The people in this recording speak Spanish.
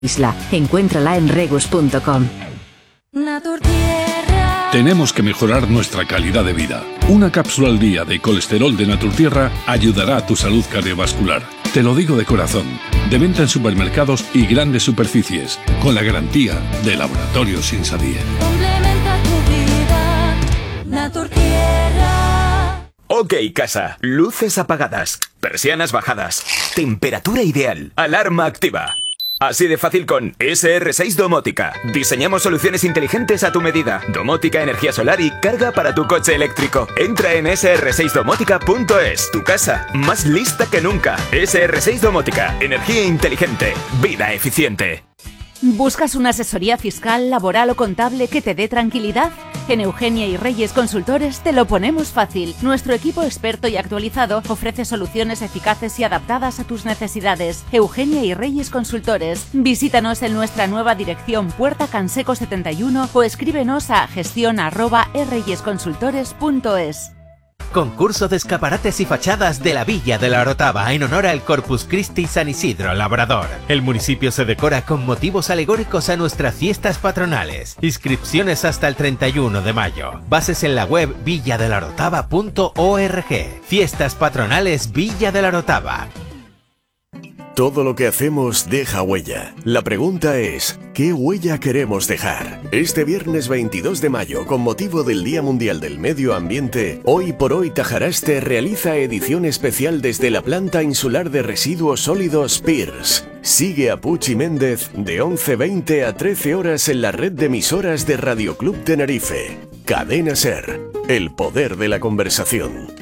Isla. Encuéntrala en regus.com. Tenemos que mejorar nuestra calidad de vida. Una cápsula al día de colesterol de Naturtierra ayudará a tu salud cardiovascular. Te lo digo de corazón. De venta en supermercados y grandes superficies, con la garantía de Laboratorios Insadier. Complementa tu vida, Naturtierra. Ok, casa. Luces apagadas, persianas bajadas, temperatura ideal, alarma activa. Así de fácil con SR6 Domótica. Diseñamos soluciones inteligentes a tu medida. Domótica, energía solar y carga para tu coche eléctrico. Entra en sr6domótica.es. Tu casa, más lista que nunca. SR6 Domótica. Energía inteligente. Vida eficiente. ¿Buscas una asesoría fiscal, laboral o contable que te dé tranquilidad? En Eugenia y Reyes Consultores te lo ponemos fácil. Nuestro equipo experto y actualizado ofrece soluciones eficaces y adaptadas a tus necesidades. Eugenia y Reyes Consultores. Visítanos en nuestra nueva dirección Puerta Canseco 71 o escríbenos a gestion@reyesconsultores.es. Concurso de escaparates y fachadas de la Villa de la Orotava en honor al Corpus Christi San Isidro Labrador. El municipio se decora con motivos alegóricos a nuestras fiestas patronales. Inscripciones hasta el 31 de mayo. Bases en la web villadelarotava.org. Fiestas patronales Villa de la Orotava. Todo lo que hacemos deja huella. La pregunta es, ¿qué huella queremos dejar? Este viernes 22 de mayo, con motivo del Día Mundial del Medio Ambiente, Hoy por Hoy Tajaraste realiza edición especial desde la planta insular de residuos sólidos Pirs. Sigue a Puchi Méndez de 11:20 a 13 horas en la red de emisoras de Radio Club Tenerife. Cadena Ser, el poder de la conversación.